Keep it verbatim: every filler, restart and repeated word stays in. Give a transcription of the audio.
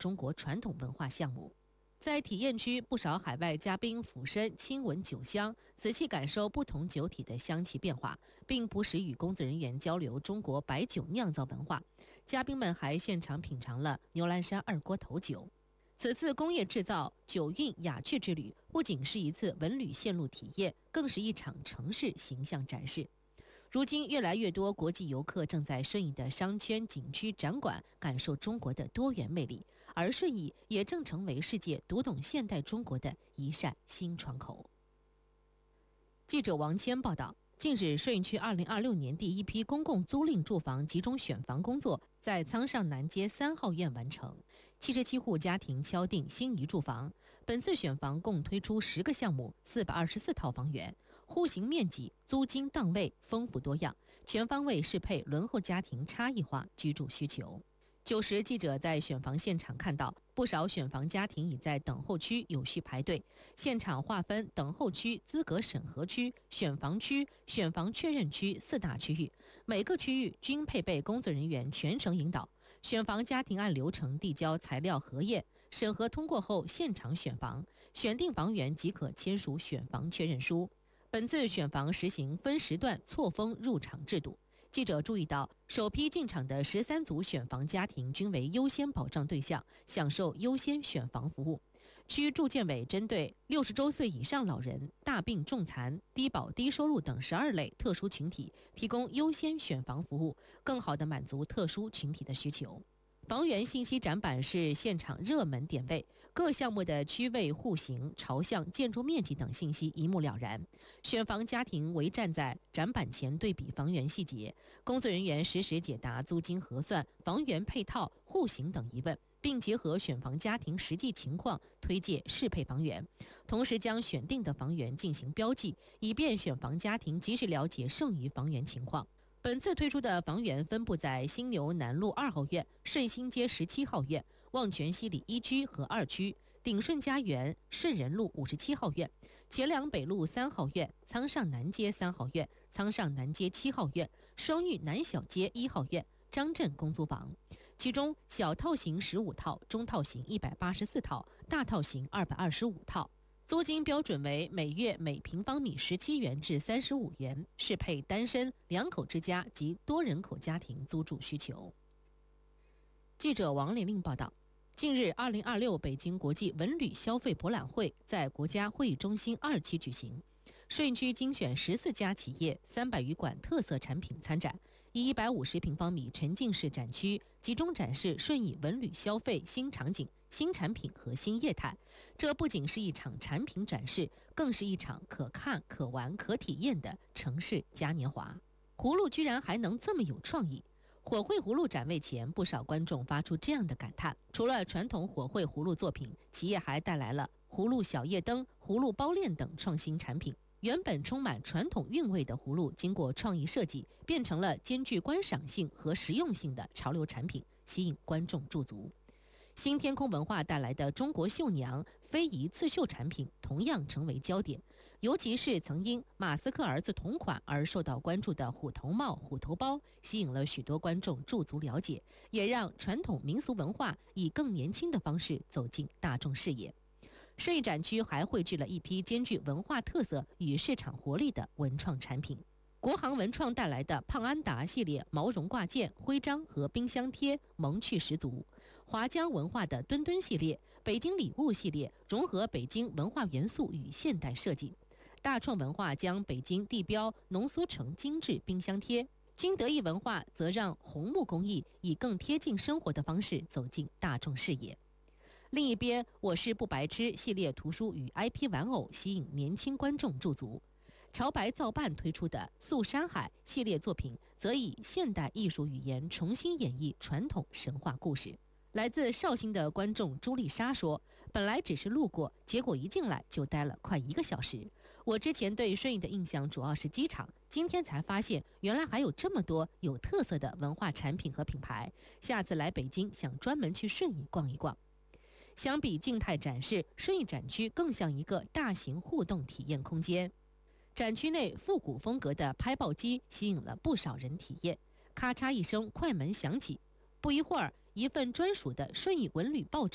中国传统文化项目。在体验区，不少海外嘉宾俯身亲吻酒香，仔细感受不同酒体的香气变化，并不时与工作人员交流中国白酒酿造文化。嘉宾们还现场品尝了牛栏山二锅头酒。此次工业制造酒韵雅趣之旅，不仅是一次文旅线路体验，更是一场城市形象展示。如今，越来越多国际游客正在顺义的商圈、景区、展馆感受中国的多元魅力，而顺义也正成为世界读懂现代中国的一扇新窗口。记者王谦报道。近日，顺义区二零二六年第一批公共租赁住房集中选房工作在苍上南街三号院完成，七十七户家庭敲定心仪住房。本次选房共推出十个项目，四百二十四套房源，户型面积、租金档位丰富多样，全方位适配轮候家庭差异化居住需求。九时，记者在选房现场看到，不少选房家庭已在等候区有序排队。现场划分等候区、资格审核区、选房区、选房确认区四大区域，每个区域均配备工作人员全程引导。选房家庭按流程递交材料核验，审核通过后现场选房，选定房源即可签署选房确认书。本次选房实行分时段错峰入场制度。记者注意到，首批进场的十三组选房家庭均为优先保障对象，享受优先选房服务。区住建委针对六十周岁以上老人、大病重残、低保低收入等十二类特殊群体提供优先选房服务，更好地满足特殊群体的需求。房源信息展板是现场热门点位，各项目的区位、户型、朝向、建筑面积等信息一目了然。选房家庭围站在展板前对比房源细节，工作人员实时解答租金核算、房源配套、户型等疑问，并结合选房家庭实际情况推介适配房源，同时将选定的房源进行标记，以便选房家庭及时了解剩余房源情况。本次推出的房源分布在新牛南路二号院、顺兴街十七号院、望泉西里一区和二区、鼎顺家园、顺仁路五十七号院、前粮北路三号院、苍上南街三号院、苍上南街七号院、双玉南小街一号院、张镇公租房。其中小套型十五套，中套型一百八十四套，大套型二百二十五套。租金标准为每月每平方米十七元至三十五元，适配单身、两口之家及多人口家庭租住需求。记者王玲玲报道，近日二零二六北京国际文旅消费博览会在国家会议中心二期举行，顺义区精选十四家企业、三百余款特色产品参展，以一百五十平方米沉浸式展区集中展示顺义文旅消费新场景、新产品和新业态。这不仅是一场产品展示，更是一场可看、可玩、可体验的城市嘉年华。葫芦居然还能这么有创意！火绘葫芦展位前，不少观众发出这样的感叹：除了传统火绘葫芦作品，企业还带来了葫芦小夜灯、葫芦包链等创新产品。原本充满传统韵味的葫芦，经过创意设计，变成了兼具观赏性和实用性的潮流产品，吸引观众驻足。新天空文化带来的中国绣娘、非遗刺绣产品同样成为焦点，尤其是曾因马斯克儿子同款而受到关注的虎头帽、虎头包，吸引了许多观众驻足了解，也让传统民俗文化以更年轻的方式走进大众视野。顺义展区还汇聚了一批兼具文化特色与市场活力的文创产品。国行文创带来的胖安达系列毛绒挂件、徽章和冰箱贴萌趣十足；华江文化的墩墩系列、北京礼物系列融合北京文化元素与现代设计；大创文化将北京地标浓缩成精致冰箱贴；金得意文化则让红木工艺以更贴近生活的方式走进大众视野。另一边，我是不白痴系列图书与 I P 玩偶吸引年轻观众驻足。潮白造办推出的素山海系列作品则以现代艺术语言重新演绎传统神话故事。来自绍兴的观众朱丽莎说，本来只是路过，结果一进来就待了快一个小时。我之前对顺义的印象主要是机场，今天才发现原来还有这么多有特色的文化产品和品牌，下次来北京想专门去顺义逛一逛。相比静态展示，顺义展区更像一个大型互动体验空间。展区内复古风格的拍报机吸引了不少人体验，咔嚓一声快门响起，不一会儿，一份专属的顺义文旅报纸